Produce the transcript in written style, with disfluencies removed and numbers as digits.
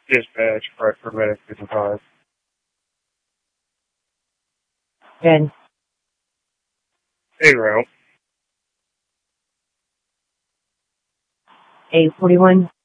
Dispatch, for medic 55. 10. A route. 841.